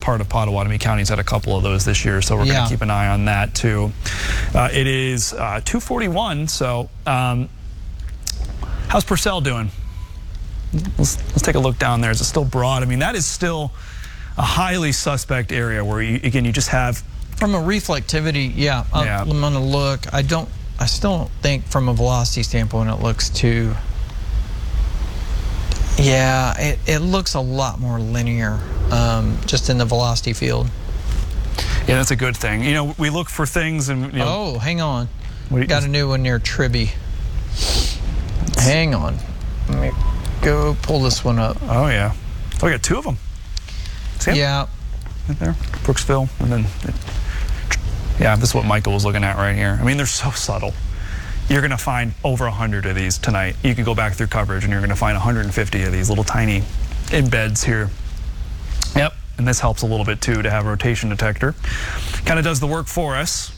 part of Pottawatomie County's had a couple of those this year, so we're going to keep an eye on that too. It is 2:41, so how's Purcell doing? Let's take a look down there. Is it still broad? I mean, that is still a highly suspect area where, you just have... From a reflectivity, I'm going to look. I still don't think from a velocity standpoint it looks too... Yeah, it looks a lot more linear just in the velocity field. Yeah, that's a good thing. You know, we look for things and... Oh, hang on. Got a new one near Tribby. Hang on. Let me go pull this one up. Oh, yeah. Oh, we got two of them. See them? Yeah. Right there. Brooksville. And then... Yeah, this is what Michael was looking at right here. I mean, they're so subtle. You're going to find over 100 of these tonight. You can go back through coverage and you're going to find 150 of these little tiny embeds here. Yep, and this helps a little bit too to have a rotation detector. Kind of does the work for us.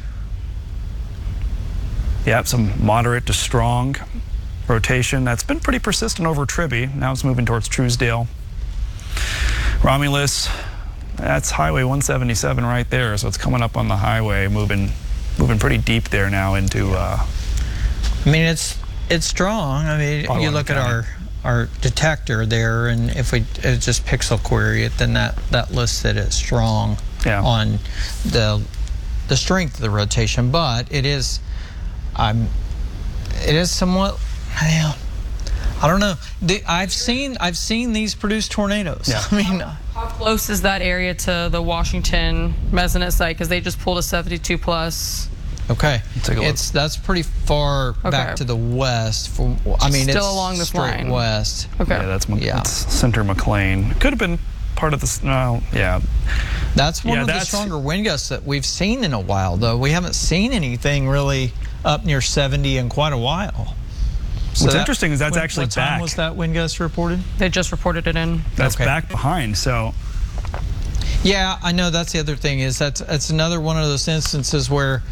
Yep, some moderate to strong rotation. That's been pretty persistent over Tribby. Now it's moving towards Truesdale. Romulus, that's Highway 177 right there, so it's coming up on the highway, moving pretty deep there now into... I mean, it's strong. I mean, you look at our detector there, and if it just pixel query it, then that lists it as strong on the strength of the rotation. But it is somewhat. I don't know. I've seen these produce tornadoes. Yeah. I mean, how close is that area to the Washington Mesonet site? Because they just pulled a 72 plus. Okay, take a look. That's pretty far back to the west. I mean, still it's along this straight line. West. Okay, yeah, that's Center McLean. Could have been part of this. No, yeah. That's one of the stronger wind gusts that we've seen in a while, though. We haven't seen anything really up near 70 in quite a while. So what's interesting is that's actually what back. Time was that wind gust reported? They just reported it in. That's back behind. So. Yeah, I know. That's the other thing is that's another one of those instances where.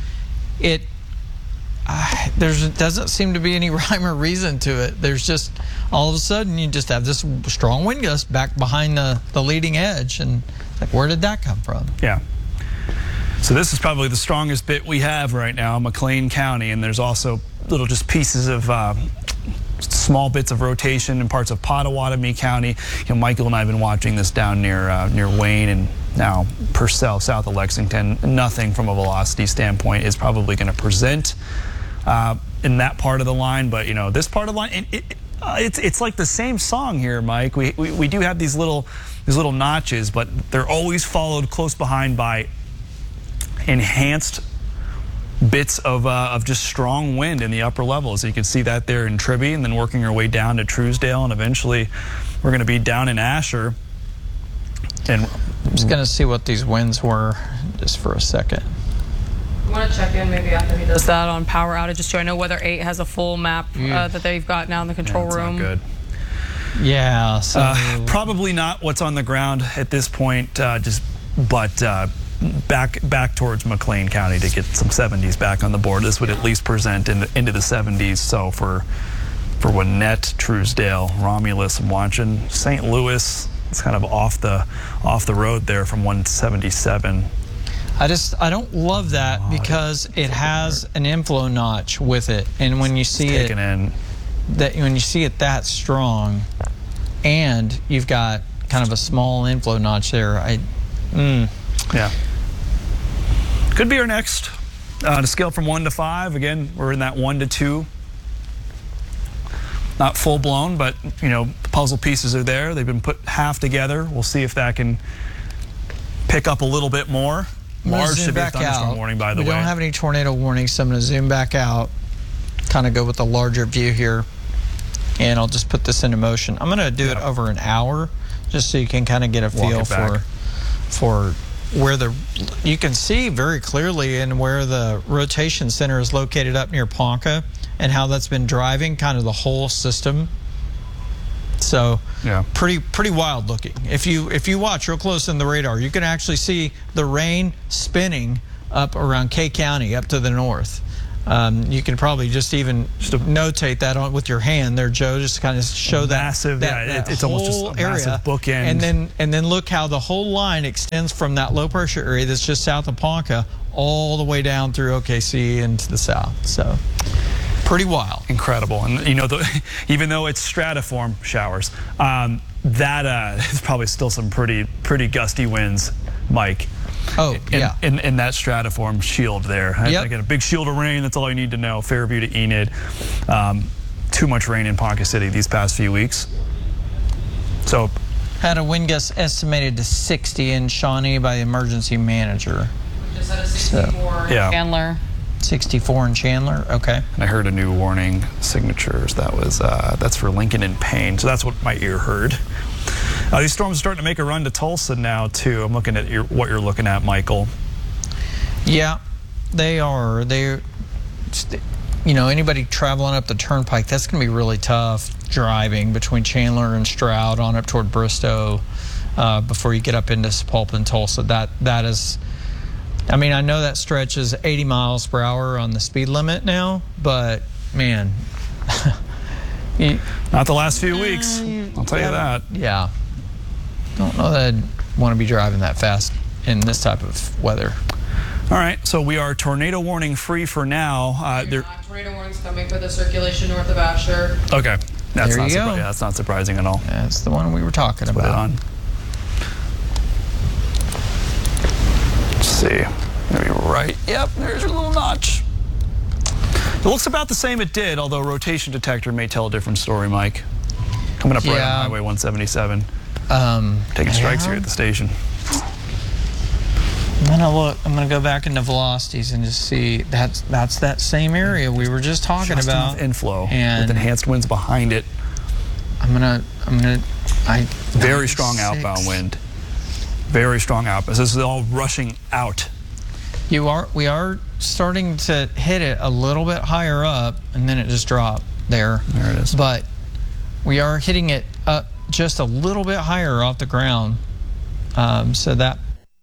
There doesn't seem to be any rhyme or reason to it. There's just all of a sudden you just have this strong wind gust back behind the leading edge, and like, where did that come from? Yeah. So this is probably the strongest bit we have right now, McLean County, and there's also little just pieces of small bits of rotation in parts of Pottawatomie County. You know, Michael and I have been watching this down near Wayne and now Purcell, south of Lexington. Nothing from a velocity standpoint is probably going to present in that part of the line, but you know, this part of the line, it's like the same song here, Mike. We do have these little notches, but they're always followed close behind by enhanced bits of just strong wind in the upper levels. You can see that there in Tribby, and then working our way down to Truesdale, and eventually we're going to be down in Asher. And I'm just going to see what these winds were just for a second. I want to check in maybe after he does that on power outages too. I know Weather 8 has a full map that they've got now in the control room. Not good. Yeah. So probably not what's on the ground at this point. But back towards McLean County to get some 70s back on the board. This would at least present into the 70s. So for Winnett, Truesdale, Romulus, I'm watching St. Louis. It's kind of off the road there from 177. I don't love that because it has an inflow notch with it, and when you see it that strong, and you've got kind of a small inflow notch there, yeah. Could be our next. To scale from 1 to 5, again, we're in that 1 to 2. Not full blown, but you know, the puzzle pieces are there. They've been put half together. We'll see if that can pick up a little bit more. Large severe thunderstorm warning, by the way. We don't have any tornado warnings, so I'm going to zoom back out, kind of go with the larger view here, and I'll just put this into motion. I'm going to do it over an hour, just so you can kind of get a feel for where you can see very clearly and where the rotation center is located up near Ponca, and how that's been driving kind of the whole system. So yeah, pretty wild looking. If you watch real close in the radar, you can actually see the rain spinning up around Kay County up to the north. You can probably just even notate that on with your hand there, Joe, just to kind of show massive, it's almost just a massive bookend. And then look how the whole line extends from that low pressure area that's just south of Ponca all the way down through OKC and to the south. So pretty wild. Incredible. And you know, even though it's stratiform showers, that is probably still some pretty gusty winds, Mike. Oh, yeah. In that stratiform shield there. Yep. Again, a big shield of rain, that's all you need to know. Fairview to Enid. Too much rain in Ponca City these past few weeks. So, had a wind gust estimated to 60 in Shawnee by the emergency manager. We just had a 64 in Chandler. 64 in Chandler, okay. And I heard a new warning signatures. That's for Lincoln and Payne. So that's what my ear heard. These storms are starting to make a run to Tulsa now, too. I'm looking at what you're looking at, Michael. Yeah, they are. You know, anybody traveling up the turnpike, that's going to be really tough driving between Chandler and Stroud on up toward Bristow before you get up into Sapulpa and Tulsa. That is, I mean, I know that stretch is 80 miles per hour on the speed limit now, but man. Not the last few weeks, I'll tell you that. Yeah. Don't know that I'd want to be driving that fast in this type of weather. All right, so we are tornado warning free for now. Tornado warnings coming for the circulation north of Asher. Okay, that's there you go. Yeah, that's not surprising at all. That's the one we were talking about. Put it on. Let's see. Maybe right. Yep, there's your little notch. It looks about the same it did, although rotation detector may tell a different story, Mike. Coming up right on Highway 177. Taking strikes here at the station. I'm gonna go back into velocities and just see that's that same area we were just talking about. Inflow and with enhanced winds behind it. Very strong outbound wind. Very strong outbound. This is all rushing out. We are starting to hit it a little bit higher up, and then it just dropped there. There it is. But we are hitting it up just a little bit higher off the ground. So that.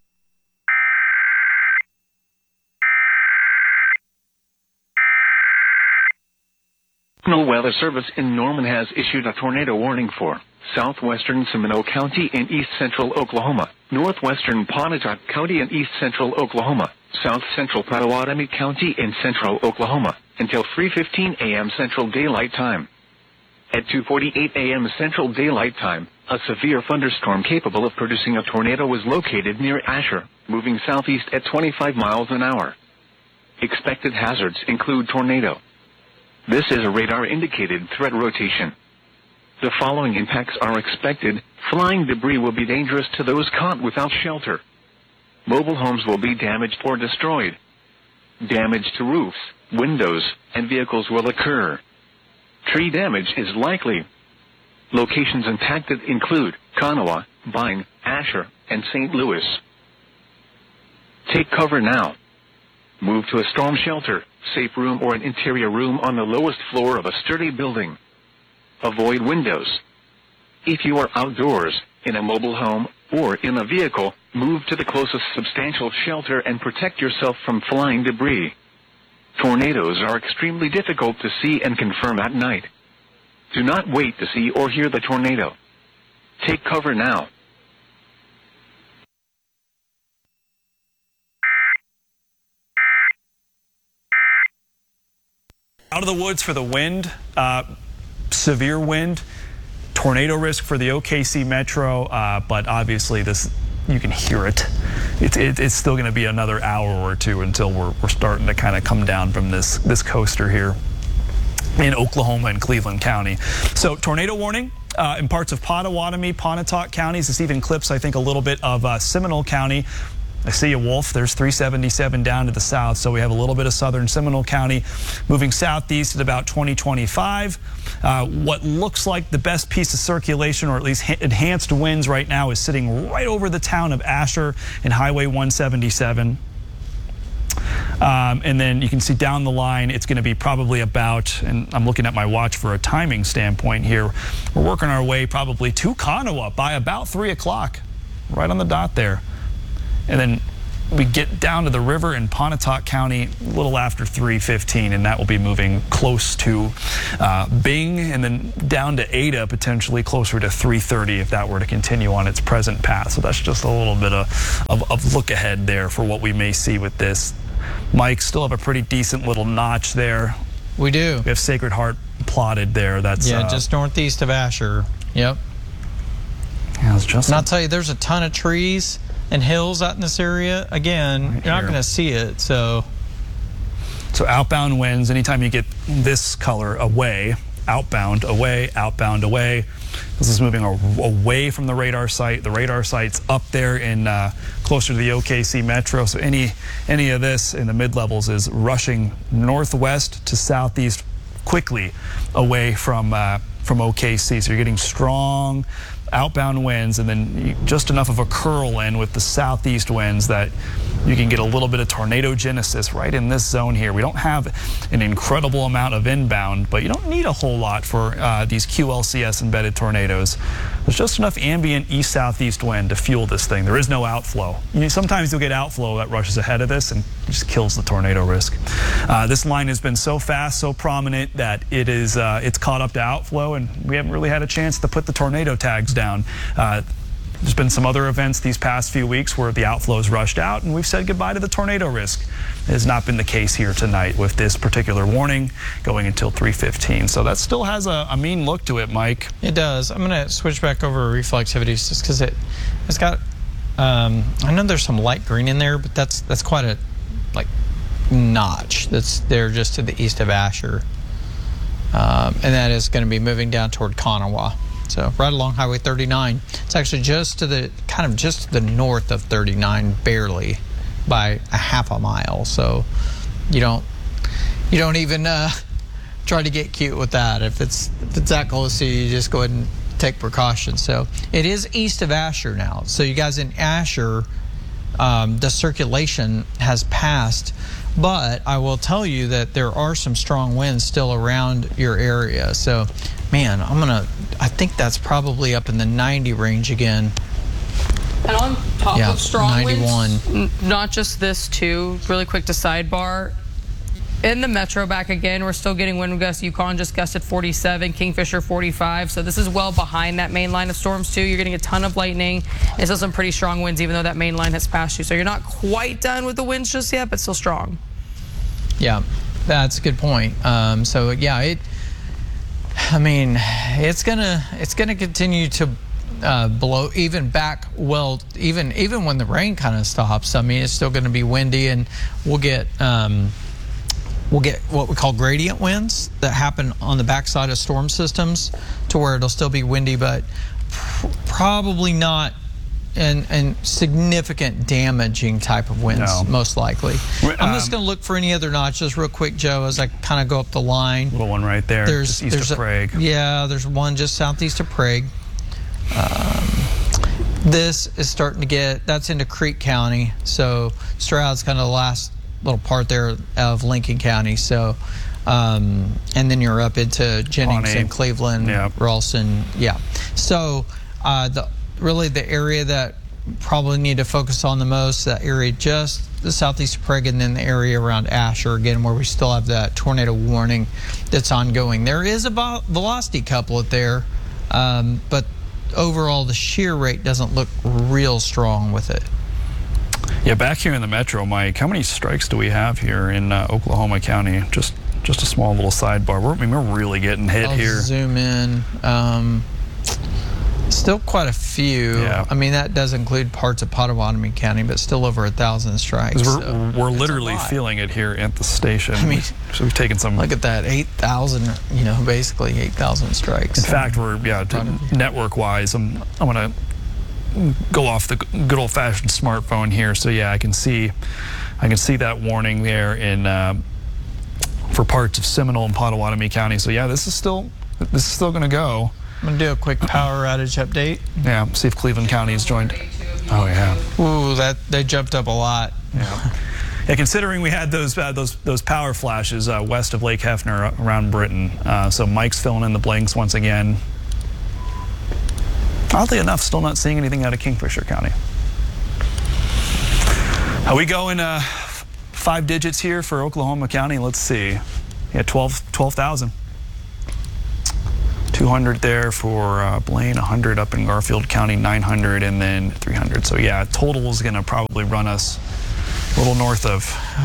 National Weather Service in Norman has issued a tornado warning for southwestern Seminole County and east central Oklahoma, northwestern Pontotoc County and east central Oklahoma, south central Pottawatomie County and central Oklahoma until 3:15 a.m. Central Daylight Time. At 2:48 a.m. Central Daylight Time, a severe thunderstorm capable of producing a tornado was located near Asher, moving southeast at 25 miles an hour. Expected hazards include tornado. This is a radar-indicated threat rotation. The following impacts are expected. Flying debris will be dangerous to those caught without shelter. Mobile homes will be damaged or destroyed. Damage to roofs, windows, and vehicles will occur. Tree damage is likely. Locations impacted include Kanawha, Byng, Asher, and St. Louis. Take cover now. Move to a storm shelter, safe room, or an interior room on the lowest floor of a sturdy building. Avoid windows. If you are outdoors, in a mobile home, or in a vehicle, move to the closest substantial shelter and protect yourself from flying debris. Tornadoes are extremely difficult to see and confirm at night. Do not wait to see or hear the tornado. Take cover now. Out of the woods for the wind, severe wind, tornado risk for the OKC Metro, but obviously you can hear it. It's still going to be another hour or two until we're starting to kind of come down from this coaster here in Oklahoma and Cleveland County. So tornado warning in parts of Pottawatomie, Pontotoc counties. This even clips, I think, a little bit of Seminole County. I see you, Wolf. There's 377 down to the south, so we have a little bit of southern Seminole County moving southeast at about 2025. What looks like the best piece of circulation, or at least enhanced winds right now, is sitting right over the town of Asher and Highway 177. And then you can see down the line, it's going to be probably about, and I'm looking at my watch for a timing standpoint here, we're working our way probably to Kanawha by about 3 o'clock, right on the dot there. And then we get down to the river in Pontotoc County a little after 3:15, and that will be moving close to Bing, and then down to Ada, potentially closer to 3:30 if that were to continue on its present path. So that's just a little bit of look ahead there for what we may see with this. Mike, still have a pretty decent little notch there. We do. We have Sacred Heart plotted there. That's just northeast of Asher. Yep. Yeah, it's just. And I'll tell you, there's a ton of trees and hills out in this area. Again, Right you're not here. going to see it. So outbound winds, anytime you get this color away, outbound, away, outbound, away. This is moving away from the radar site. The radar site's up there in closer to the OKC metro. So any of this in the mid-levels is rushing northwest to southeast quickly away from OKC. So you're getting strong outbound winds, and then just enough of a curl in with the southeast winds that you can get a little bit of tornado genesis right in this zone here. We don't have an incredible amount of inbound, but you don't need a whole lot for these QLCS embedded tornadoes. There's just enough ambient east-southeast wind to fuel this thing. There is no outflow. Sometimes you'll get outflow that rushes ahead of this and just kills the tornado risk. This line has been so fast, so prominent that it's caught up to outflow, and we haven't really had a chance to put the tornado tags down. There's been some other events these past few weeks where the outflows rushed out, and we've said goodbye to the tornado risk. It has not been the case here tonight with this particular warning going until 3:15. So that still has a mean look to it, Mike. it does. I'm going to switch back over to reflectivities just because it's got. I know there's some light green in there, but that's quite a notch that's there just to the east of Asher, and that is going to be moving down toward Kanawha. So right along Highway 39. It's actually just to the north of 39, barely by a half a mile. So you don't even try to get cute with that. If it's that close to you, you just go ahead and take precautions. So it is east of Asher now. So you guys in Asher, the circulation has passed. But I will tell you that there are some strong winds still around your area. So, man, I think that's probably up in the 90 range again. And on top of strong 91. winds, not just this too, really quick to sidebar. In the metro back again, we're still getting wind gusts. Yukon just gusted 47, Kingfisher 45. So this is well behind that main line of storms too. You're getting a ton of lightning and still some pretty strong winds, even though that main line has passed you. So you're not quite done with the winds just yet, but still strong. Yeah, that's a good point. So yeah, it's gonna continue to blow even back. Well, even when the rain kind of stops. I mean, it's still going to be windy, and we'll get what we call gradient winds that happen on the backside of storm systems, to where it'll still be windy, but probably not and significant damaging type of winds, No. most likely. I'm just going to look for any other notches real quick, Joe, as I kind of go up the line. Little one right there, just east of Prague. Yeah, there's one just southeast of Prague. This is starting to that's into Creek County, so Stroud's kind of the last little part there of Lincoln County. So, and then you're up into Jennings and Cleveland, Ralston. Yeah. So, the area that probably need to focus on the most, that area just the southeast of Prague, and then the area around Asher, again, where we still have that tornado warning that's ongoing. There is a velocity couplet there, but overall the shear rate doesn't look real strong with it. Yeah, back here in the metro, Mike, how many strikes do we have here in Oklahoma County? Just a small little sidebar. We're really getting hit here. Zoom in. Still quite a few. Yeah. I mean, that does include parts of Pottawatomie County, but still over 1,000 strikes. We're literally feeling it here at the station. I mean, so we've taken some. Look at that, 8,000. Basically 8,000 strikes. In fact, we're network-wise. I'm gonna go off the good old-fashioned smartphone here. So yeah, I can see that warning there in for parts of Seminole and Pottawatomie County. So yeah, this is still going to go. I'm going to do a quick power outage update. Yeah, see if Cleveland County is joined. Oh, yeah. Ooh, they jumped up a lot. Yeah. Yeah, considering we had those power flashes west of Lake Hefner around Britain. So Mike's filling in the blanks once again. Oddly enough, still not seeing anything out of Kingfisher County. Are we going 5 digits here for Oklahoma County? Let's see. Yeah, 12,000. 200 there for Blaine, 100 up in Garfield County, 900, and then 300. So yeah, total is going to probably run us a little north of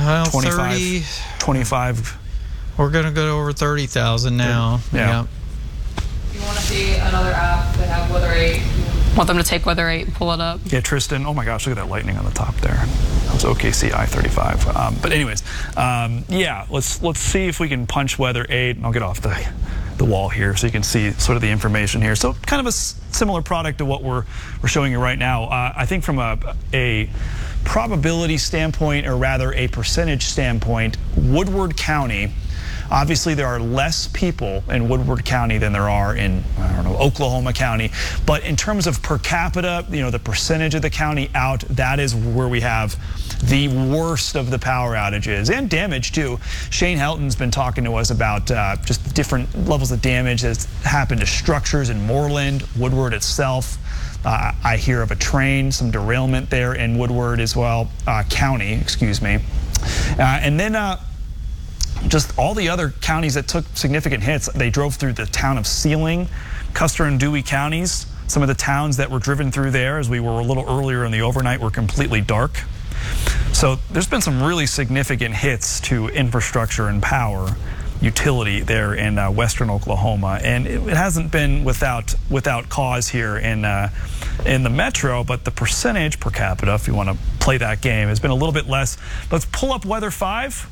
25. We're going to go over 30,000 now. Yeah. You want to see another app that have Weather 8? Want them to take Weather 8 and pull it up? Yeah, Tristan. Oh my gosh, look at that lightning on the top there. That was OKC I-35. But anyways, yeah, let's see if we can punch Weather 8. And I'll get off the wall here so you can see sort of the information here. So kind of a similar product to what we're showing you right now. I think from a probability standpoint, or rather a percentage standpoint, Woodward County. Obviously, there are less people in Woodward County than there are in, I don't know, Oklahoma County. But in terms of per capita, you know, the percentage of the county out, that is where we have the worst of the power outages and damage too. Shane Helton's been talking to us about just different levels of damage that's happened to structures in Moreland, Woodward itself. I hear of a train, some derailment there in Woodward as well, county, excuse me. And then just all the other counties that took significant hits. They drove through the town of Sealing, Custer and Dewey counties. Some of the towns that were driven through there, as we were a little earlier in the overnight, were completely dark. So there's been some really significant hits to infrastructure and power utility there in western Oklahoma, and it hasn't been without cause here in the metro. But the percentage per capita, if you want to play that game, has been a little bit less. Let's pull up Weather 5.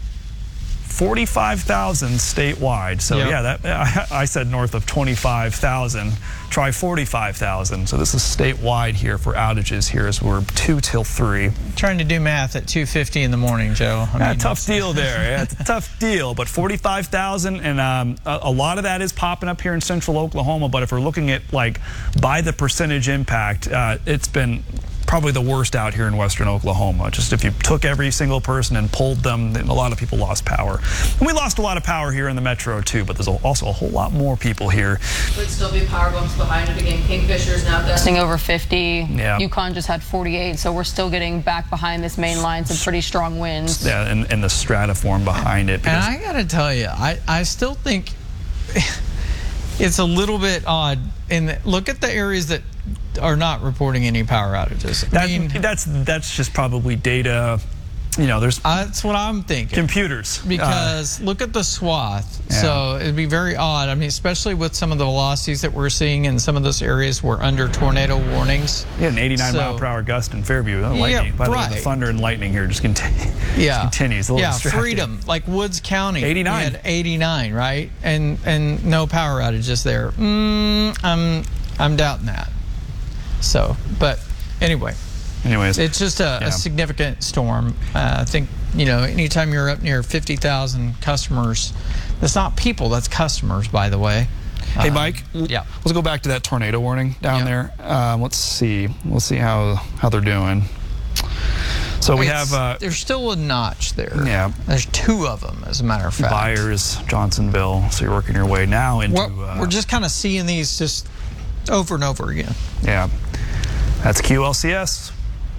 45,000 statewide. So yep. Yeah, that I said north of 25,000. Try 45,000. So this is statewide here for outages here as we're 2 till 3. Trying to do math at 2:50 in the morning, Joe. I mean, tough deal there. Yeah, it's a tough deal. But 45,000, and a lot of that is popping up here in central Oklahoma. But if we're looking at like by the percentage impact, it's been probably the worst out here in western Oklahoma. Just if you took every single person and pulled them, then a lot of people lost power. And we lost a lot of power here in the metro too, but there's also a whole lot more people here. Would still be power bumps behind it again. Kingfisher's now gusting over 50. Yeah. Yukon just had 48, so we're still getting back behind this main line, some pretty strong winds. Yeah, and the stratiform behind it. And I gotta tell you, I still think it's a little bit odd. And look at the areas that are not reporting any power outages. That's just probably data. You know, there's that's what I'm thinking. Computers. Because look at the swath. Yeah. So it'd be very odd. I mean, especially with some of the velocities that we're seeing in some of those areas we're under tornado warnings. Yeah, an 89 mile per hour gust in Fairview. Lightning. By the way, the thunder and lightning here just continues. A little distracting. Freedom, like Woods County. 89. We had 89, right? And no power outages there. I'm doubting that. So, but anyway. Anyways, it's just a significant storm. I think, you know, anytime you're up near 50,000 customers, that's not people, that's customers, by the way. Hey, Mike. Yeah. Let's go back to that tornado warning down there. Let's see. We'll see how they're doing. So we have. There's still a notch there. Yeah. There's 2 of them, as a matter of fact. Byers, Johnsonville. So you're working your way now into. We're just kind of seeing these just over and over again. Yeah. That's QLCS.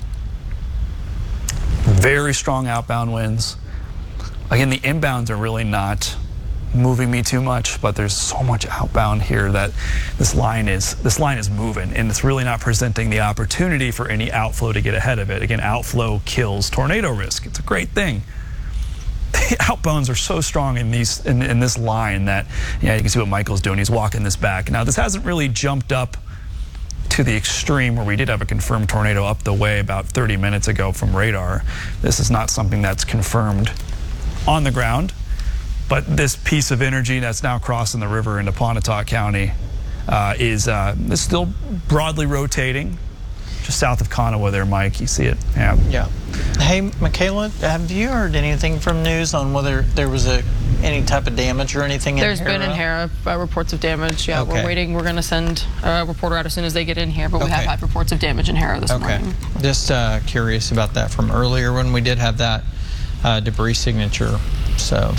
Very strong outbound winds. Again, the inbounds are really not moving me too much, but there's so much outbound here that this line is moving, and it's really not presenting the opportunity for any outflow to get ahead of it. Again, outflow kills tornado risk. It's a great thing. The outbounds are so strong in this line that, yeah, you can see what Michael's doing. He's walking this back. Now, this hasn't really jumped up to the extreme where we did have a confirmed tornado up the way about 30 minutes ago from radar. This is not something that's confirmed on the ground, but this piece of energy that's now crossing the river into Pontotoc County is still broadly rotating just south of Conowa there, Mike. You see it? Yeah. Yeah. Hey, Michaela, have you heard anything from news on whether there was any type of damage or anything in Hara? There's been in Hara reports of damage. Yeah, okay. We're waiting. We're going to send a reporter out as soon as they get in here, but we have had reports of damage in Hara this morning. Just curious about that from earlier when we did have that debris signature. So,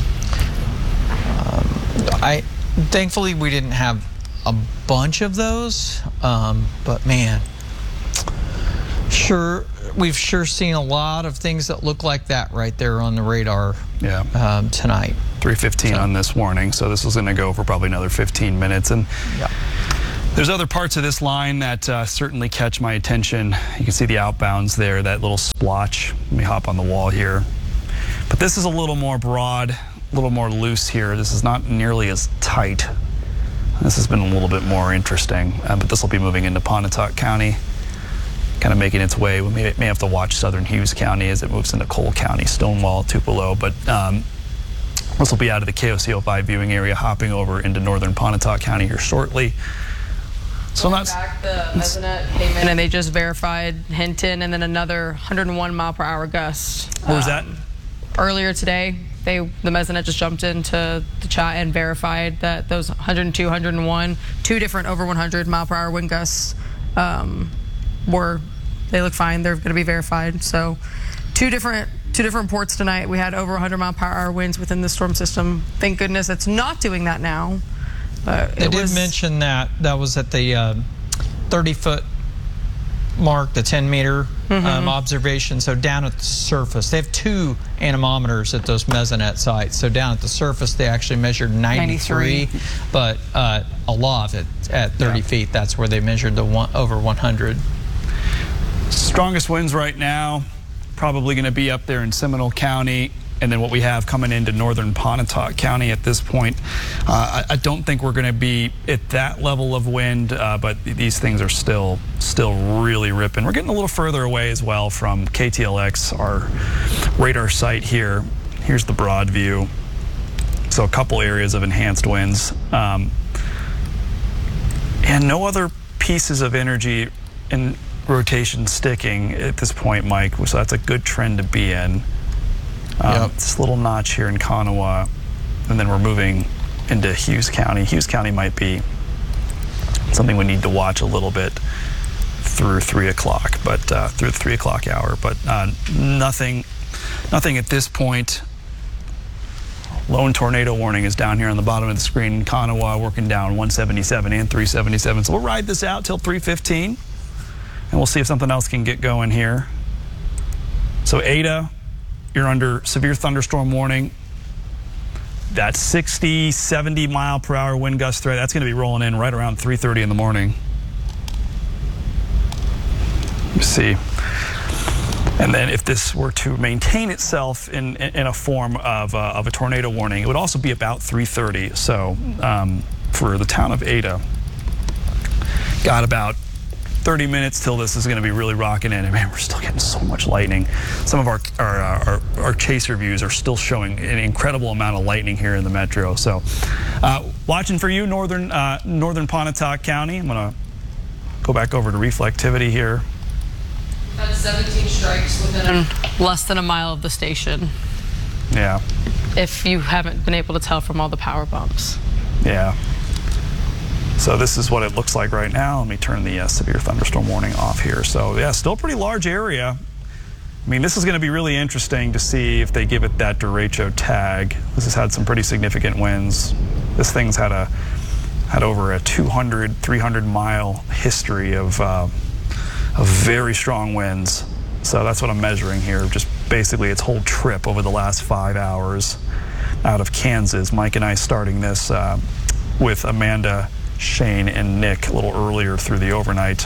thankfully we didn't have a bunch of those, but man. Sure, we've sure seen a lot of things that look like that right there on the radar. Yeah. Tonight. 3:15 on this warning, so this is going to go for probably another 15 minutes. And yeah. There's other parts of this line that certainly catch my attention. You can see the outbounds there, that little splotch. Let me hop on the wall here. But this is a little more broad, a little more loose here. This is not nearly as tight. This has been a little bit more interesting, but this will be moving into Pontotoc County, kind of making its way. We may have to watch southern Hughes County as it moves into Cole County, Stonewall, Tupelo, but this will be out of the KOCO5 viewing area, hopping over into northern Pontotoc County here shortly. So that's back, the Mesonet came in and they just verified Hinton, and then another 101 mile per hour gust. Where was that? Earlier today, the Mesonet just jumped into the chat and verified that those 102, 101, two different over 100 mile per hour wind gusts they look fine. They're going to be verified. So two different ports tonight. We had over 100 mile per hour winds within the storm system. Thank goodness it's not doing that now. They did mention that was at the 30-foot mark, the 10-meter observation. So down at the surface, they have two anemometers at those Mesonet sites. So down at the surface, they actually measured 93. But aloft at 30 feet, that's where they measured the over 100. Strongest winds right now, probably going to be up there in Seminole County. And then what we have coming into northern Pontotoc County at this point, I don't think we're going to be at that level of wind, but these things are still really ripping. We're getting a little further away as well from KTLX, our radar site here. Here's the broad view. So a couple areas of enhanced winds. And no other pieces of energy in rotation sticking at this point, Mike. So that's a good trend to be in. This little notch here in Kanawha, and then we're moving into Hughes County. Hughes County might be something we need to watch a little bit through 3 o'clock, but through the 3 o'clock hour. But nothing at this point. Lone tornado warning is down here on the bottom of the screen. Kanawha working down 177 and 377. So we'll ride this out till 3:15, and we'll see if something else can get going here. So Ada, you're under severe thunderstorm warning. That 60, 70 mile per hour wind gust threat, that's going to be rolling in right around 3:30 in the morning. Let me see. And then if this were to maintain itself in a form of a tornado warning, it would also be about 3:30. So for the town of Ada, got about 30 minutes till this is going to be really rocking in. And man, we're still getting so much lightning. Some of our chaser views are still showing an incredible amount of lightning here in the metro. So watching for you, northern Pontotoc County. I'm going to go back over to reflectivity here. That's 17 strikes within less than a mile of the station. Yeah. If you haven't been able to tell from all the power bumps. Yeah. So this is what it looks like right now. Let me turn the severe thunderstorm warning off here. So yeah, still a pretty large area. I mean, this is going to be really interesting to see if they give it that derecho tag. This has had some pretty significant winds. This thing's had over a 200, 300 mile history of very strong winds. So that's what I'm measuring here. Just basically its whole trip over the last 5 hours out of Kansas. Mike and I starting this with Amanda, Shane, and Nick a little earlier through the overnight.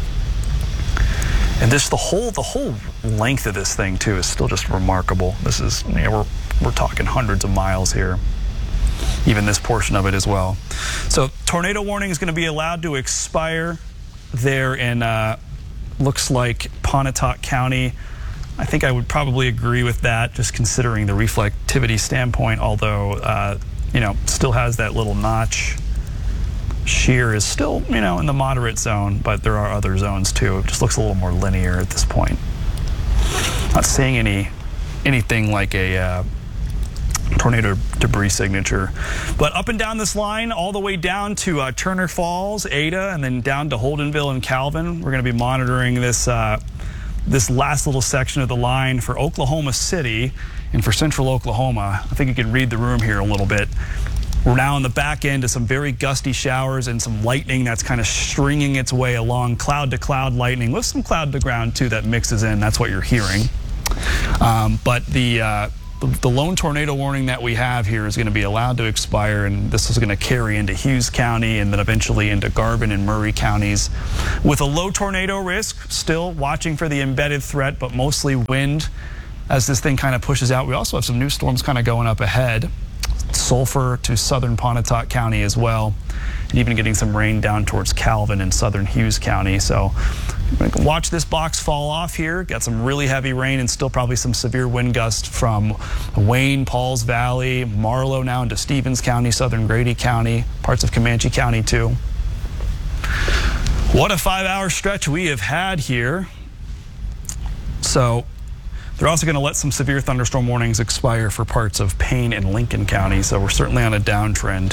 And this, the whole length of this thing too is still just remarkable. This is, you know, we're talking hundreds of miles here, even this portion of it as well. So tornado warning is going to be allowed to expire there in looks like Pontotoc County. I think I would probably agree with that, just considering the reflectivity standpoint, although you know, still has that little notch. Shear is still, you know, in the moderate zone, but there are other zones too. It just looks a little more linear at this point. Not seeing anything like a tornado debris signature. But up and down this line, all the way down to Turner Falls, Ada, and then down to Holdenville and Calvin. We're going to be monitoring this this last little section of the line for Oklahoma City and for central Oklahoma. I think you can read the room here a little bit. We're now on the back end of some very gusty showers and some lightning that's kind of stringing its way along, cloud to cloud lightning with some cloud to ground too that mixes in. That's what you're hearing. But the lone tornado warning that we have here is going to be allowed to expire, and this is going to carry into Hughes County and then eventually into Garvin and Murray counties with a low tornado risk, still watching for the embedded threat, but mostly wind as this thing kind of pushes out. We also have some new storms kind of going up ahead. Sulphur to southern Pontotoc County as well, and even getting some rain down towards Calvin and southern Hughes County. So watch this box fall off here. Got some really heavy rain and still probably some severe wind gusts from Wayne, Pauls Valley, Marlow now into Stevens County, southern Grady County, parts of Comanche County too. What a 5-hour stretch we have had here. So they're also going to let some severe thunderstorm warnings expire for parts of Payne and Lincoln County, so we're certainly on a downtrend,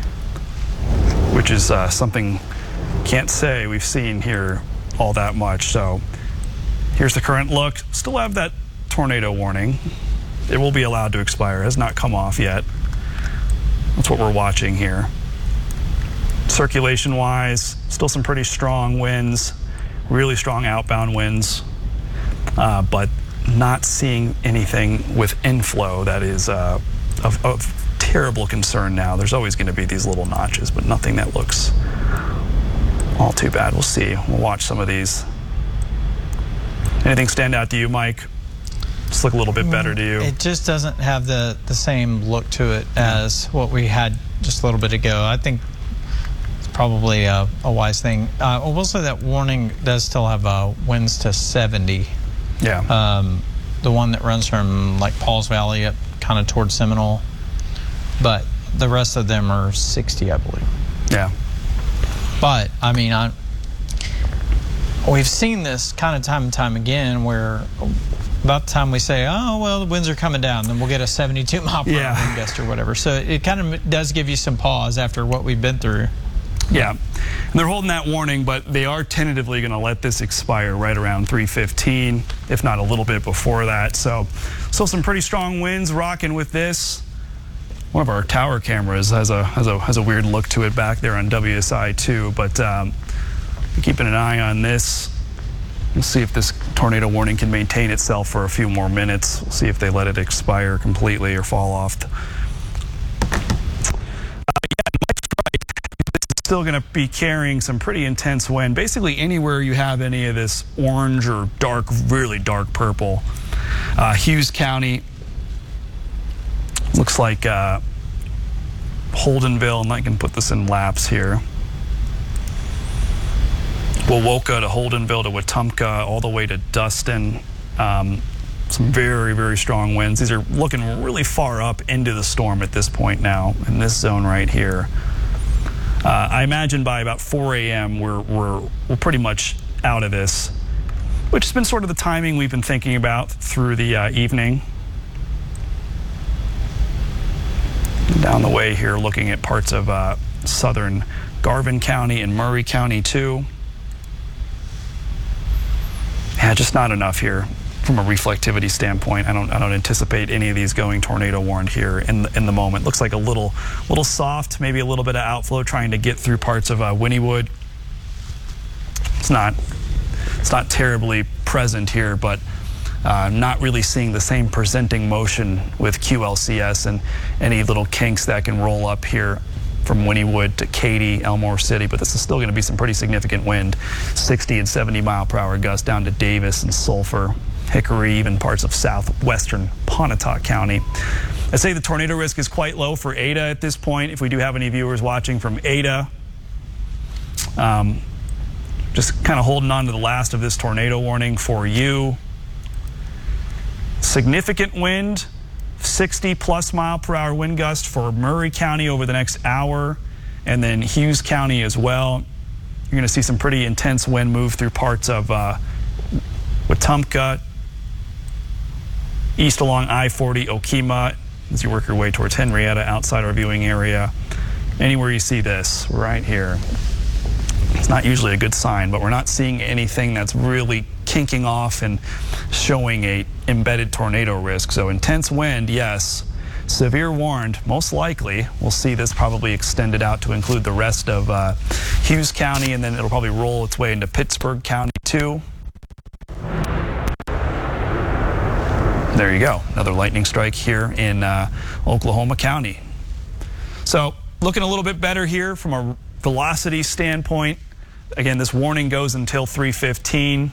which is something can't say we've seen here all that much. So here's the current look. Still have that tornado warning. It will be allowed to expire. It has not come off yet. That's what we're watching here. Circulation-wise, still some pretty strong winds, really strong outbound winds, but not seeing anything with inflow that is of terrible concern now. There's always going to be these little notches, but nothing that looks all too bad. We'll see. We'll watch some of these. Anything stand out to you, Mike? Just look a little bit better to you? It just doesn't have the same look to it as what we had just a little bit ago. I think it's probably a wise thing. I will say that warning does still have winds to 70. Yeah. The one that runs from like Pauls Valley up kind of towards Seminole, but the rest of them are 60, I believe. Yeah. But I mean, we've seen this kind of time and time again, where about the time we say, oh well, the winds are coming down, then we'll get a 72 mile per hour wind gust or whatever. So it kind of does give you some pause after what we've been through. Yeah, and they're holding that warning, but they are tentatively going to let this expire right around 3:15, if not a little bit before that. So still some pretty strong winds rocking with this. One of our tower cameras has a weird look to it back there on WSI too, but keeping an eye on this. We'll see if this tornado warning can maintain itself for a few more minutes. We'll see if they let it expire completely or fall off. Still going to be carrying some pretty intense wind. Basically anywhere you have any of this orange or dark, really dark purple. Hughes County, looks like Holdenville, and I can put this in laps here. Wowoka to Holdenville to Wetumpka, all the way to Dustin. Some very, very strong winds. These are looking really far up into the storm at this point now in this zone right here. I imagine by about 4 a.m. we're pretty much out of this, which has been sort of the timing we've been thinking about through the evening. Down the way here, looking at parts of southern Garvin County and Murray County too. Yeah, just not enough here from a reflectivity standpoint. I don't anticipate any of these going tornado warned here in the moment. Looks like a little soft, maybe a little bit of outflow trying to get through parts of Wynnewood. It's not terribly present here, but not really seeing the same presenting motion with QLCS and any little kinks that can roll up here from Wynnewood to Katy, Elmore City, but this is still going to be some pretty significant wind, 60 and 70 mile per hour gusts down to Davis and Sulphur, Hickory, even parts of southwestern Pontotoc County. I say the tornado risk is quite low for Ada at this point. If we do have any viewers watching from Ada, just kind of holding on to the last of this tornado warning for you. Significant wind, 60 plus mile per hour wind gust for Murray County over the next hour, and then Hughes County as well. You're going to see some pretty intense wind move through parts of Wetumpka, east along I-40, Okemah, as you work your way towards Henrietta outside our viewing area. Anywhere you see this, right here. It's not usually a good sign, but we're not seeing anything that's really kinking off and showing a embedded tornado risk. So intense wind, yes. severe warned. Most likely, we'll see this probably extended out to include the rest of Hughes County, and then it'll probably roll its way into Pittsburgh County too. There you go, another lightning strike here in Oklahoma County. So looking a little bit better here from a velocity standpoint. Again, this warning goes until 3:15.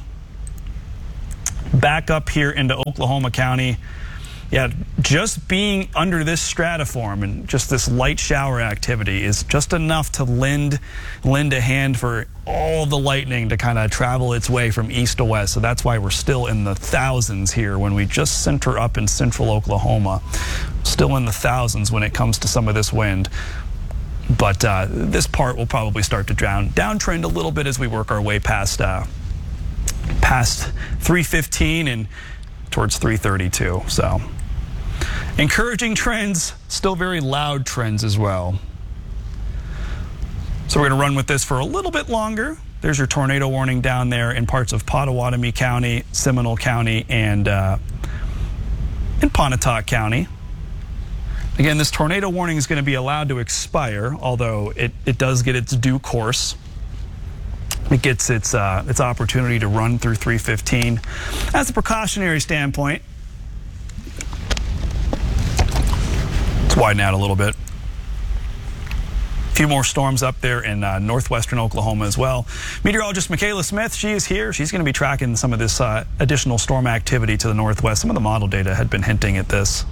Back up here into Oklahoma County. Yeah, just being under this stratiform and just this light shower activity is just enough to lend a hand for all the lightning to kind of travel its way from east to west. So that's why we're still in the thousands here when we just center up in central Oklahoma. Still in the thousands when it comes to some of this wind. But this part will probably start to downtrend a little bit as we work our way past 3:15 and towards 3:32. So encouraging trends, still very loud trends as well. So we're going to run with this for a little bit longer. There's your tornado warning down there in parts of Pottawatomie County, Seminole County, and in Pontotoc County. Again, this tornado warning is going to be allowed to expire, although it does get its due course. It gets its opportunity to run through 3:15. As a precautionary standpoint, let's widen out a little bit. A few more storms up there in northwestern Oklahoma as well. Meteorologist Michaela Smith, she is here. She's going to be tracking some of this additional storm activity to the northwest. Some of the model data had been hinting at this.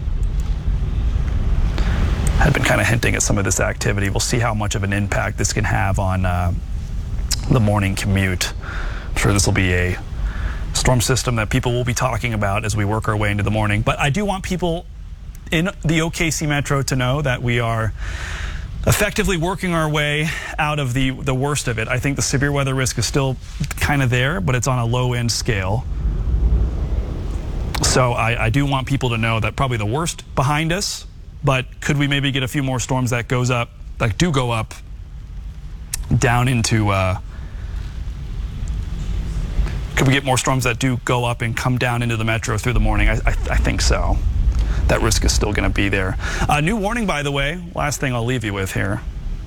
Had been kind of hinting at some of this activity. We'll see how much of an impact this can have on the morning commute. I'm sure this will be a storm system that people will be talking about as we work our way into the morning. But I do want people in the OKC Metro to know that we are effectively working our way out of the worst of it. I think the severe weather risk is still kind of there, but it's on a low-end scale. So I do want people to know that probably the worst behind us, but could we maybe get a few more storms that do go up down into, could we get more storms that do go up and come down into the metro through the morning? I think so. That risk is still going to be there. New warning, by the way, last thing I'll leave you with here.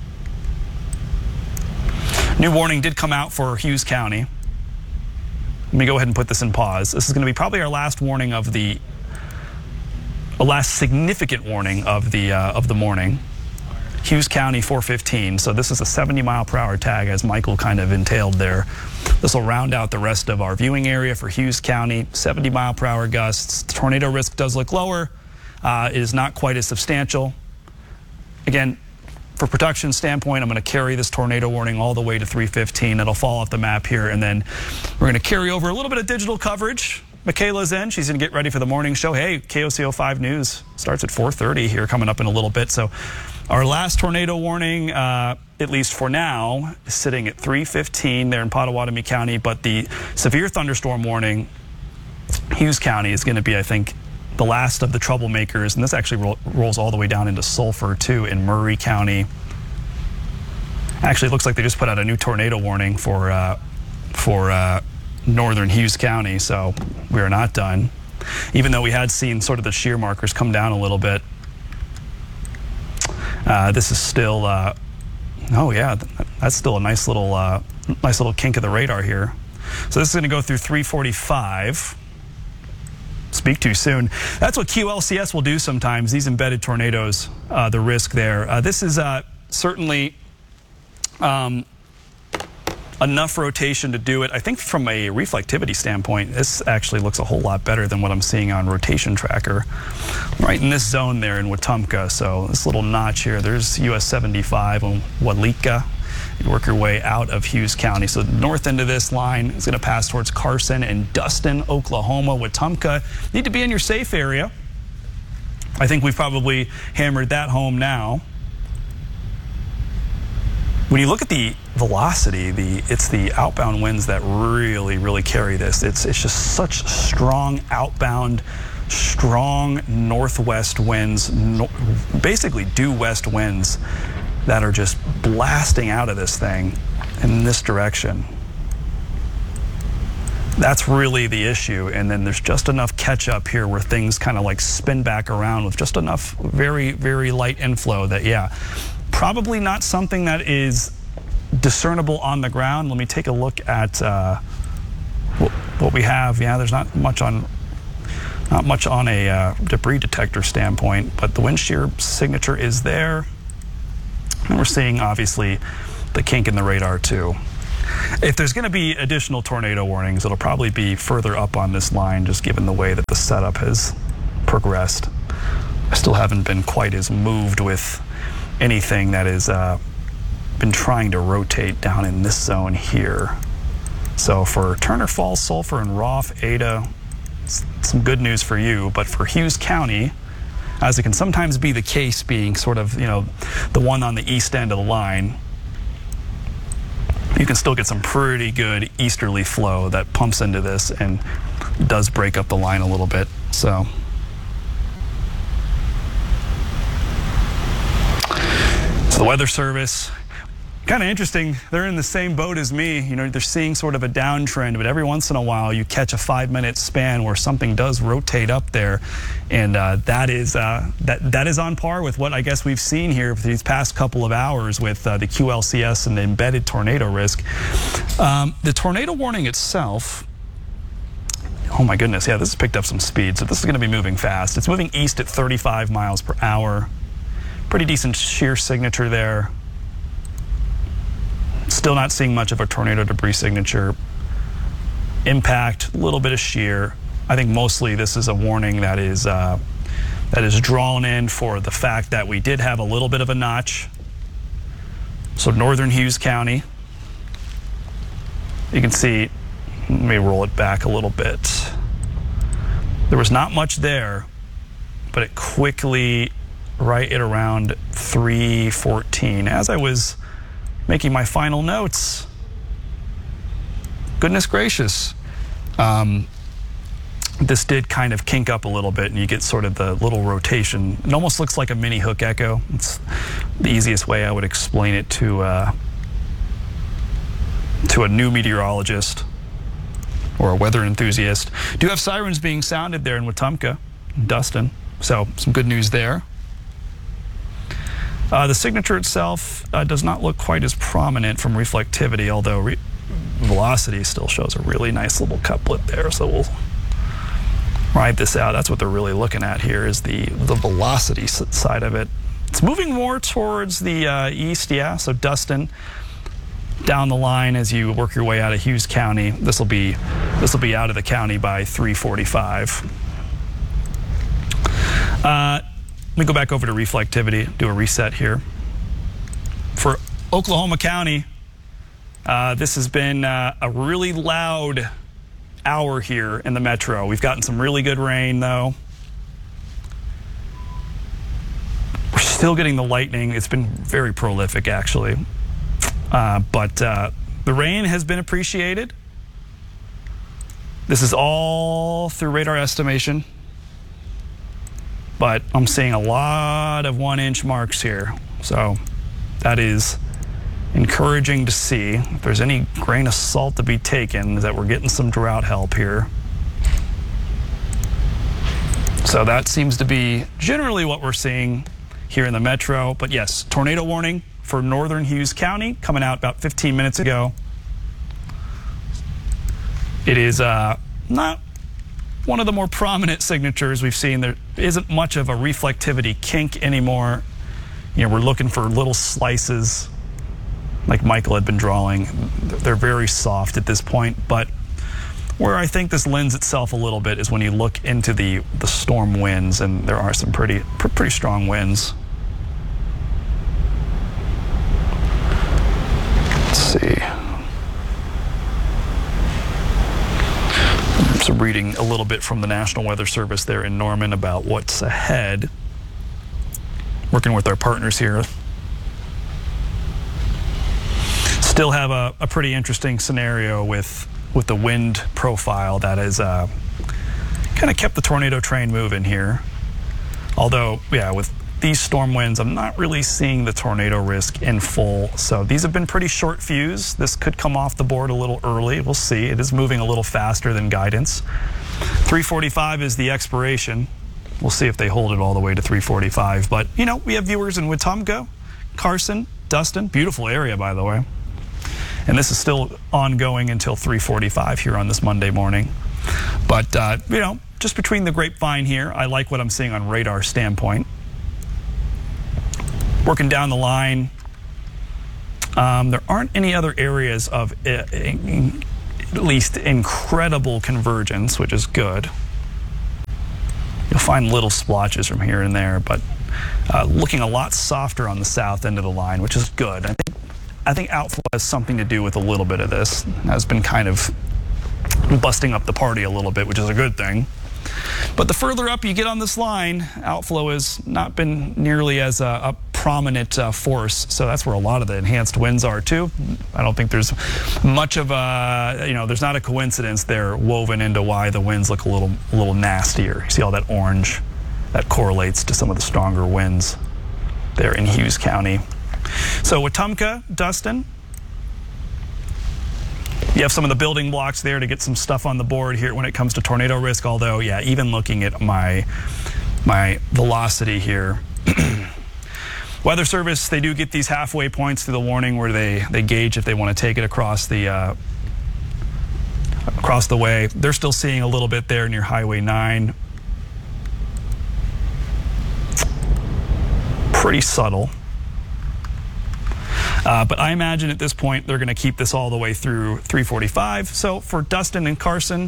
New warning did come out for Hughes County. Let me go ahead and put this in pause. This is going to be probably our last warning of the last significant warning of the morning. Hughes County 4:15. So this is a 70-mile-per-hour tag, as Michael kind of entailed there. This will round out the rest of our viewing area for Hughes County. 70-mile-per-hour gusts. Tornado risk does look lower. It is not quite as substantial. Again, for production standpoint, I'm going to carry this tornado warning all the way to 3:15. It'll fall off the map here, and then we're going to carry over a little bit of digital coverage. Michaela's in. She's going to get ready for the morning show. Hey, KOCO 5 News starts at 4:30 here, coming up in a little bit. So our last tornado warning, at least for now, is sitting at 3:15 there in Pottawatomie County. But the severe thunderstorm warning, Hughes County, is going to be, I think, the last of the troublemakers. And this actually rolls all the way down into Sulphur, too, in Murray County. Actually, it looks like they just put out a new tornado warning for northern Hughes County, so we are not done. Even though we had seen sort of the shear markers come down a little bit, this is still, oh yeah, that's still a nice little kink of the radar here. So this is going to go through 3:45. Speak too soon. That's what QLCS will do sometimes, these embedded tornadoes, the risk there. This is certainly enough rotation to do it. I think from a reflectivity standpoint, this actually looks a whole lot better than what I'm seeing on Rotation Tracker. Right in this zone there in Wetumpka. So this little notch here, there's US 75 on Walika. You work your way out of Hughes County. So the north end of this line is going to pass towards Carson and Dustin, Oklahoma. Wetumpka, need to be in your safe area. I think we've probably hammered that home now. When you look at the velocity, it's the outbound winds that really carry this. It's just such strong outbound, strong northwest winds, basically due west winds that are just blasting out of this thing in this direction. That's really the issue. And then there's just enough catch up here where things kind of like spin back around with just enough very, very light inflow that, yeah, probably not something that is discernible on the ground. Let me take a look at what we have. Yeah, there's not much on a debris detector standpoint, but the wind shear signature is there. And we're seeing, obviously, the kink in the radar, too. If there's going to be additional tornado warnings, it'll probably be further up on this line, just given the way that the setup has progressed. I still haven't been quite as moved with anything that has been trying to rotate down in this zone here. So for Turner Falls, Sulphur, and Roth, Ada, some good news for you, but for Hughes County, as it can sometimes be the case, being sort of, you know, the one on the east end of the line, you can still get some pretty good easterly flow that pumps into this and does break up the line a little bit. So the Weather Service, kind of interesting. They're in the same boat as me. You know, they're seeing sort of a downtrend, but every once in a while you catch a 5-minute span where something does rotate up there, and that is on par with what I guess we've seen here for these past couple of hours with the QLCS and the embedded tornado risk. The tornado warning itself, oh my goodness, yeah, this has picked up some speed, so this is going to be moving fast. It's moving east at 35 miles per hour. Pretty decent shear signature there. Still not seeing much of a tornado debris signature. Impact, a little bit of shear. I think mostly this is a warning that is drawn in for the fact that we did have a little bit of a notch. So northern Hughes County, you can see, let me roll it back a little bit. There was not much there, but it quickly, right at around 3:14, as I was making my final notes. Goodness gracious. This did kind of kink up a little bit, and you get sort of the little rotation. It almost looks like a mini hook echo. It's the easiest way I would explain it to a new meteorologist or a weather enthusiast. Do have sirens being sounded there in Wetumpka, Dustin, so some good news there. The signature itself does not look quite as prominent from reflectivity, although velocity still shows a really nice little couplet there. So we'll ride this out. That's what they're really looking at here, is the velocity side of it. It's moving more towards the east, yeah. So Dustin, down the line as you work your way out of Hughes County, this will be out of the county by 3:45. Let me go back over to reflectivity, do a reset here. For Oklahoma County, this has been a really loud hour here in the metro. We've gotten some really good rain, though. We're still getting the lightning. It's been very prolific, actually. But the rain has been appreciated. This is all through radar estimation. But I'm seeing a lot of 1-inch marks here. So that is encouraging to see. If there's any grain of salt to be taken, is that we're getting some drought help here. So that seems to be generally what we're seeing here in the metro. But yes, tornado warning for northern Hughes County coming out about 15 minutes ago. It is not one of the more prominent signatures we've seen. There isn't much of a reflectivity kink anymore. You know, we're looking for little slices like Michael had been drawing. They're very soft at this point, but where I think this lends itself a little bit is when you look into the storm winds, and there are some pretty strong winds. Let's see. So reading a little bit from the National Weather Service there in Norman about what's ahead. Working with our partners here. Still have a pretty interesting scenario with the wind profile that has kind of kept the tornado train moving here. Although, yeah, with these storm winds, I'm not really seeing the tornado risk in full. So these have been pretty short fuse. This could come off the board a little early. We'll see. It is moving a little faster than guidance. 345 is the expiration. We'll see if they hold it all the way to 345. But, you know, we have viewers in Wetumpka, Carson, Dustin. Beautiful area, by the way. And this is still ongoing until 345 here on this Monday morning. But, you know, just between the grapevine here, I like what I'm seeing on radar standpoint. Working down the line, there aren't any other areas of at least incredible convergence, which is good. You'll find little splotches from here and there, but looking a lot softer on the south end of the line, which is good. I think outflow has something to do with a little bit of this. Has been kind of busting up the party a little bit, which is a good thing. But the further up you get on this line, outflow has not been nearly as a prominent force. So that's where a lot of the enhanced winds are too. I don't think there's much of a, you know, there's not a coincidence there woven into why the winds look a little nastier. You see all that orange? That correlates to some of the stronger winds there in Hughes County. So Wetumpka, Dustin, you have some of the building blocks there to get some stuff on the board here when it comes to tornado risk, although, yeah, even looking at my velocity here. Weather Service, they do get these halfway points through the warning where they gauge if they want to take it across the way. They're still seeing a little bit there near Highway 9. Pretty subtle. But I imagine at this point they're going to keep this all the way through 345. So for Dustin and Carson,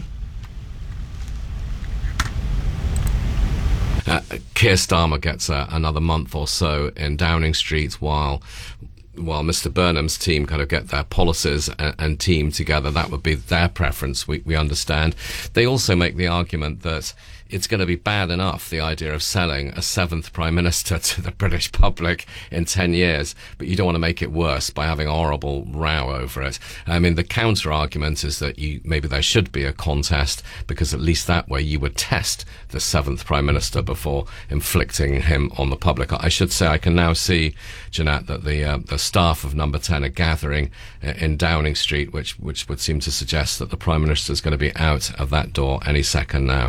Keir Starmer gets another month or so in Downing Street while Mr. Burnham's team kind of get their policies and team together. That would be their preference, we understand. They also make the argument that it's going to be bad enough, the idea of selling a seventh Prime Minister to the British public in 10 years, but you don't want to make it worse by having a horrible row over it. I mean, the counter-argument is that maybe there should be a contest, because at least that way you would test the seventh Prime Minister before inflicting him on the public. I should say I can now see, Jeanette, that the staff of Number 10 are gathering in Downing Street, which would seem to suggest that the Prime Minister is going to be out of that door any second now.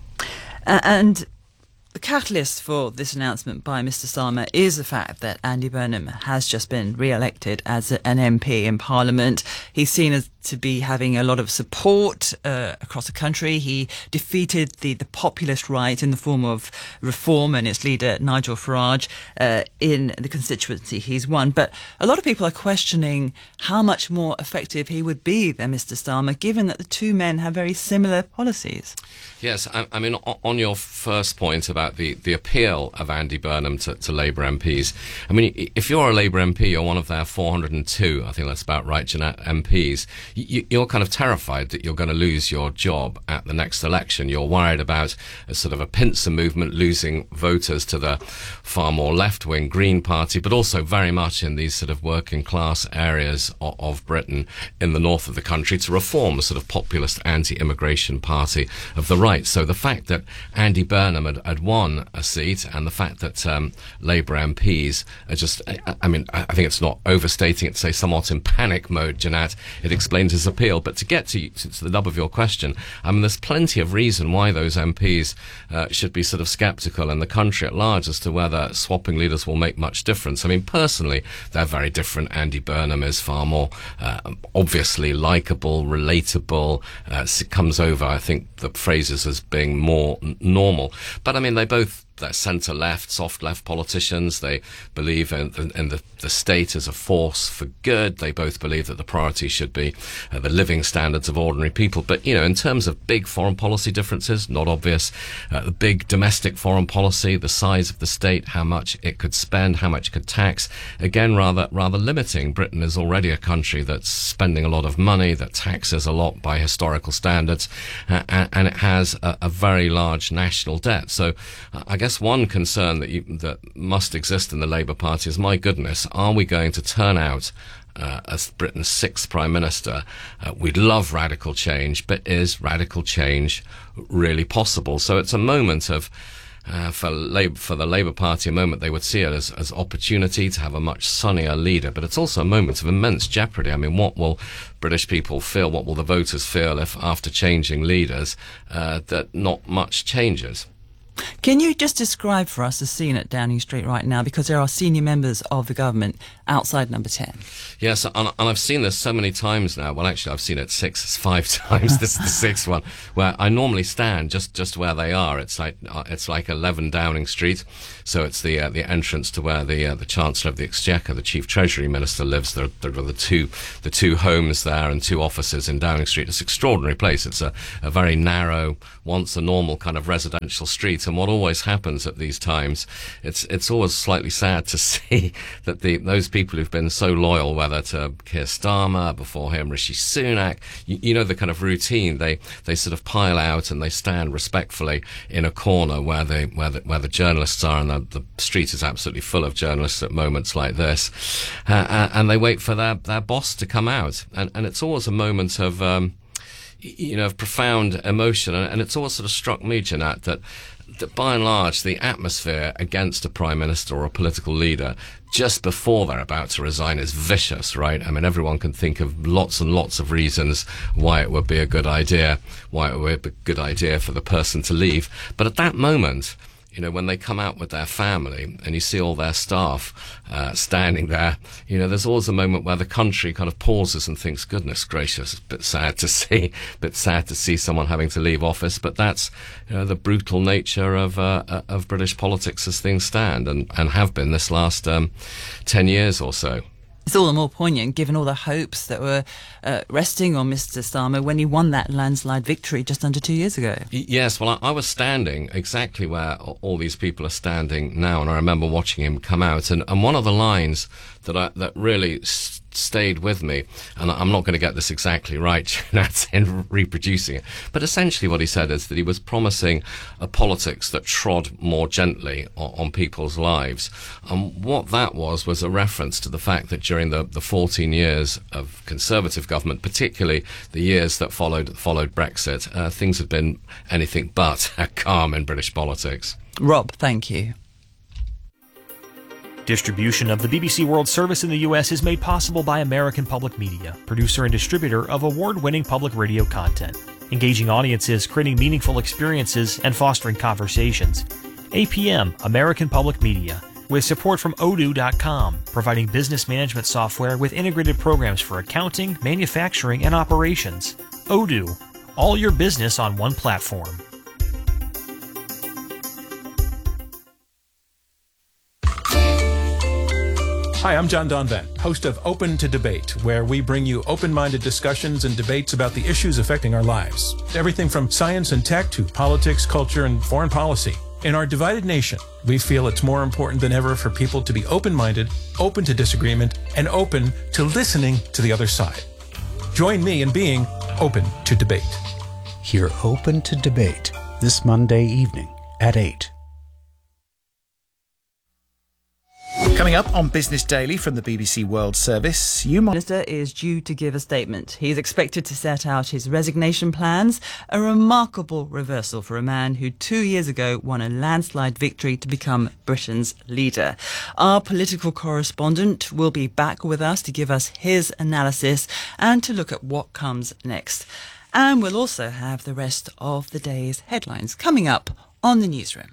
And the catalyst for this announcement by Mr. Starmer is the fact that Andy Burnham has just been re-elected as an MP in Parliament. He's seen as to be having a lot of support across the country. He defeated the populist right in the form of Reform and its leader Nigel Farage in the constituency he's won. But a lot of people are questioning how much more effective he would be than Mr. Starmer, given that the two men have very similar policies. Yes, I mean, on your first point about the appeal of Andy Burnham to Labour MPs, I mean, if you're a Labour MP, you're one of their 402, I think that's about right, Jeanette, MPs, you're kind of terrified that you're going to lose your job at the next election. You're worried about a sort of a pincer movement losing voters to the far more left-wing Green Party, but also very much in these sort of working-class areas of Britain in the north of the country to Reform, a sort of populist anti-immigration party of the right. So the fact that Andy Burnham had won a seat, and the fact that Labour MPs are just, I mean, I think it's not overstating it to say somewhat in panic mode, Jeanette. It explains his appeal. But to get to the nub of your question, I mean, there's plenty of reason why those MPs should be sort of sceptical in the country at large as to whether swapping leaders will make much difference. I mean, personally, they're very different. Andy Burnham is far more obviously likeable, relatable, comes over, I think, the phrases as being more normal. But I mean, they're centre-left, soft-left politicians. They believe in the state as a force for good. They both believe that the priority should be the living standards of ordinary people. But, you know, in terms of big foreign policy differences, not obvious. The big domestic foreign policy, the size of the state, how much it could spend, how much it could tax, again, rather limiting. Britain is already a country that's spending a lot of money, that taxes a lot by historical standards, and it has a very large national debt. So I guess one concern that must exist in the Labour Party is, my goodness, are we going to turn out as Britain's sixth Prime Minister? We'd love radical change, but is radical change really possible? So it's a moment of for the Labour Party, a moment they would see it as opportunity to have a much sunnier leader. But it's also a moment of immense jeopardy. I mean, what will British people feel? What will the voters feel if, after changing leaders, that not much changes? Can you just describe for us the scene at Downing Street right now? Because there are senior members of the government outside Number 10. Yes, and I've seen this so many times now. Well, actually, I've seen it 5 times. This is the sixth one, where I normally stand just where they are. It's like 11 Downing Street, so it's the entrance to where the Chancellor of the Exchequer, the Chief Treasury Minister, lives. There are the two homes there and 2 offices in Downing Street. It's an extraordinary place. It's a very narrow, once a normal kind of residential street. And what always happens at these times, it's always slightly sad to see that those people who've been so loyal, whether to Keir Starmer, before him Rishi Sunak, you know the kind of routine. They sort of pile out and they stand respectfully in a corner where the journalists are, and the street is absolutely full of journalists at moments like this, and they wait for their boss to come out, and it's always a moment of of profound emotion, and it's always sort of struck me, Jeanette, that by and large the atmosphere against a prime minister or a political leader just before they're about to resign is vicious, right? I mean, everyone can think of lots and lots of reasons why it would be a good idea, why it would be a good idea for the person to leave. But at that moment, when they come out with their family and you see all their staff standing there, there's always a moment where the country kind of pauses and thinks, goodness gracious, it's a bit sad to see someone having to leave office. But that's the brutal nature of British politics as things stand and have been this last 10 years or so. It's all the more poignant given all the hopes that were resting on Mr. Starmer when he won that landslide victory just under 2 years ago. Yes, well, I was standing exactly where all these people are standing now, and I remember watching him come out. And one of the lines that really stayed with me, and I'm not going to get this exactly right, that's in reproducing it, but essentially what he said is that he was promising a politics that trod more gently on people's lives. And what that was a reference to the fact that during the 14 years of Conservative government, particularly the years that followed Brexit, things have been anything but calm in British politics. Rob, thank you. Distribution of the BBC World Service in the U.S. is made possible by American Public Media, producer and distributor of award-winning public radio content, engaging audiences, creating meaningful experiences, and fostering conversations. APM, American Public Media, with support from Odoo.com, providing business management software with integrated programs for accounting, manufacturing, and operations. Odoo, all your business on one platform. Hi, I'm John Donvan, host of Open to Debate, where we bring you open-minded discussions and debates about the issues affecting our lives. Everything from science and tech to politics, culture, and foreign policy. In our divided nation, we feel it's more important than ever for people to be open-minded, open to disagreement, and open to listening to the other side. Join me in being open to debate. Hear Open to Debate this Monday evening at 8. Coming up on Business Daily from the BBC World Service, The Minister is due to give a statement. He's expected to set out his resignation plans, a remarkable reversal for a man who 2 years ago won a landslide victory to become Britain's leader. Our political correspondent will be back with us to give us his analysis and to look at what comes next. And we'll also have the rest of the day's headlines coming up on the newsroom.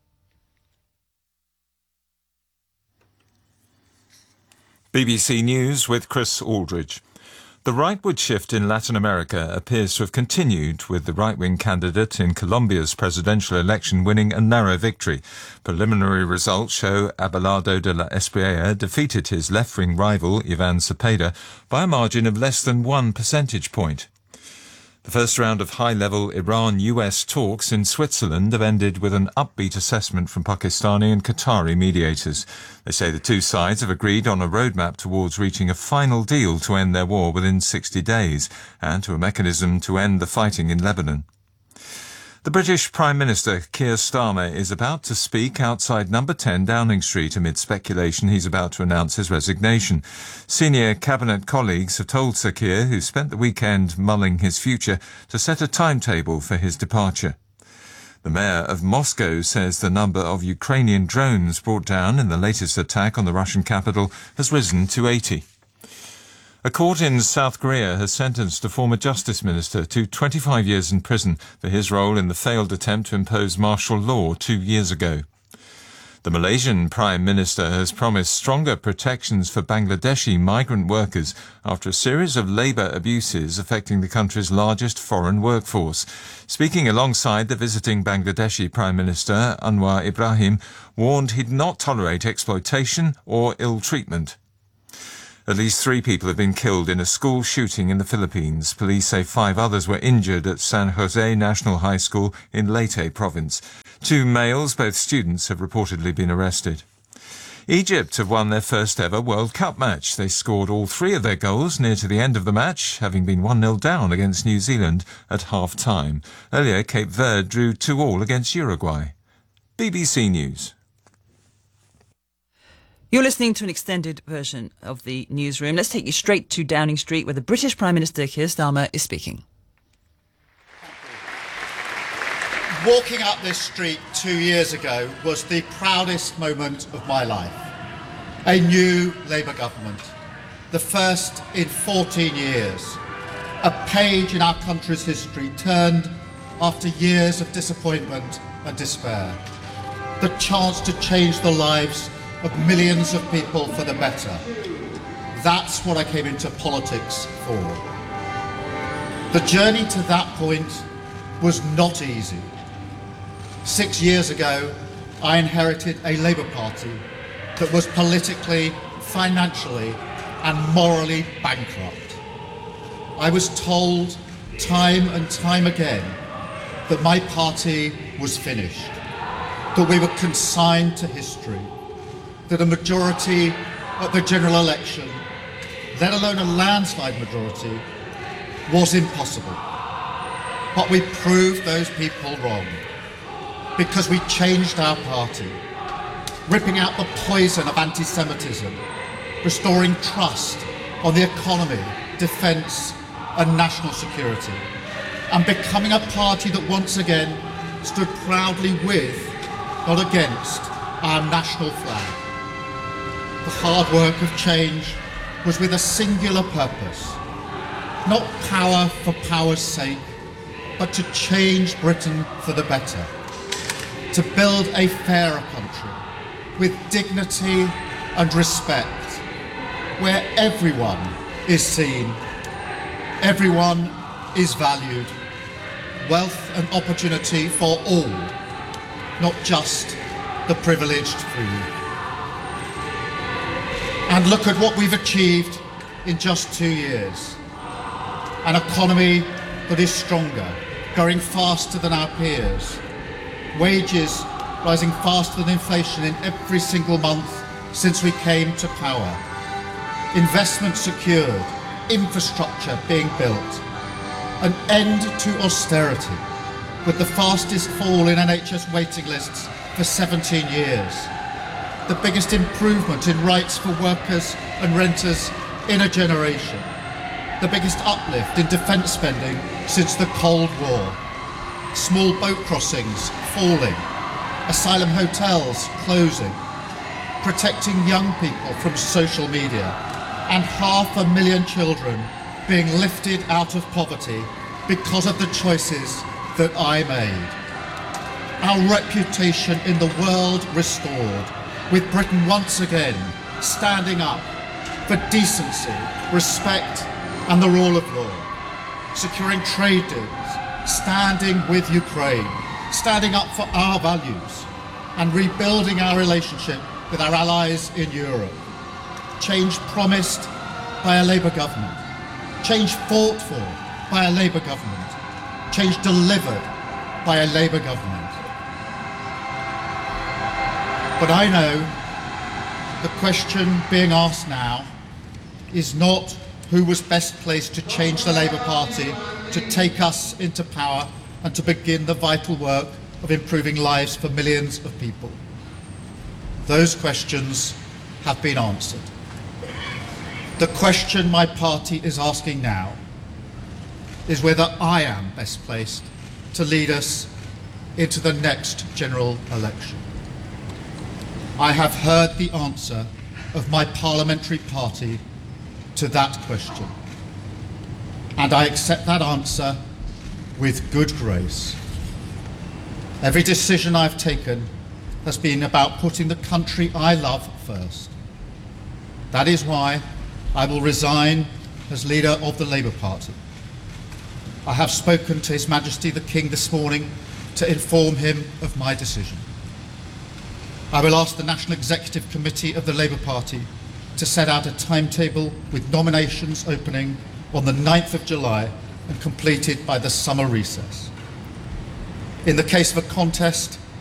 BBC News with Chris Aldridge. The rightward shift in Latin America appears to have continued, with the right-wing candidate in Colombia's presidential election winning a narrow victory. Preliminary results show Abelardo de la Espriella defeated his left-wing rival, Ivan Cepeda, by a margin of less than 1 percentage point. The first round of high-level Iran-US talks in Switzerland have ended with an upbeat assessment from Pakistani and Qatari mediators. They say the two sides have agreed on a roadmap towards reaching a final deal to end their war within 60 days and to a mechanism to end the fighting in Lebanon. The British Prime Minister, Keir Starmer, is about to speak outside Number 10 Downing Street amid speculation he's about to announce his resignation. Senior cabinet colleagues have told Sir Keir, who spent the weekend mulling his future, to set a timetable for his departure. The mayor of Moscow says the number of Ukrainian drones brought down in the latest attack on the Russian capital has risen to 80. A court in South Korea has sentenced a former justice minister to 25 years in prison for his role in the failed attempt to impose martial law 2 years ago. The Malaysian Prime Minister has promised stronger protections for Bangladeshi migrant workers after a series of labour abuses affecting the country's largest foreign workforce. Speaking alongside the visiting Bangladeshi Prime Minister, Anwar Ibrahim warned he'd not tolerate exploitation or ill treatment. At least 3 people have been killed in a school shooting in the Philippines. Police say 5 others were injured at San Jose National High School in Leyte province. 2 males, both students, have reportedly been arrested. Egypt have won their first ever World Cup match. They scored all 3 of their goals near to the end of the match, having been 1-0 down against New Zealand at half-time. Earlier, Cape Verde drew 2-2 against Uruguay. BBC News. You're listening to an extended version of the newsroom. Let's take you straight to Downing Street, where the British Prime Minister Keir Starmer is speaking. Walking up this street 2 years ago was the proudest moment of my life. A new Labour government, the first in 14 years. A page in our country's history turned after years of disappointment and despair. The chance to change the lives of millions of people for the better. That's what I came into politics for. The journey to that point was not easy. 6 years ago, I inherited a Labour Party that was politically, financially, and morally bankrupt. I was told time and time again that my party was finished, that we were consigned to history, that a majority at the general election, let alone a landslide majority, was impossible. But we proved those people wrong, because we changed our party, ripping out the poison of anti-Semitism, restoring trust on the economy, defence and national security, and becoming a party that once again stood proudly with, not against, our national flag. The hard work of change was with a singular purpose, not power for power's sake, but to change Britain for the better, to build a fairer country with dignity and respect, where everyone is seen, everyone is valued, wealth and opportunity for all, not just the privileged few. And look at what we've achieved in just 2 years. An economy that is stronger, growing faster than our peers. Wages rising faster than inflation in every single month since we came to power. Investment secured, infrastructure being built. An end to austerity, with the fastest fall in NHS waiting lists for 17 years. The biggest improvement in rights for workers and renters in a generation. The biggest uplift in defence spending since the Cold War. Small boat crossings falling. Asylum hotels closing. Protecting young people from social media. And 500,000 children being lifted out of poverty because of the choices that I made. Our reputation in the world restored, with Britain once again standing up for decency, respect and the rule of law, securing trade deals, standing with Ukraine, standing up for our values and rebuilding our relationship with our allies in Europe. Change promised by a Labour government, change fought for by a Labour government, change delivered by a Labour government. But I know the question being asked now is not who was best placed to change the Labour Party, to take us into power and to begin the vital work of improving lives for millions of people. Those questions have been answered. The question my party is asking now is whether I am best placed to lead us into the next general election. I have heard the answer of my parliamentary party to that question, and I accept that answer with good grace. Every decision I've taken has been about putting the country I love first. That is why I will resign as leader of the Labour Party. I have spoken to His Majesty the King this morning to inform him of my decision. I will ask the National Executive Committee of the Labour Party to set out a timetable with nominations opening on the 9th of July and completed by the summer recess. In the case of a contest,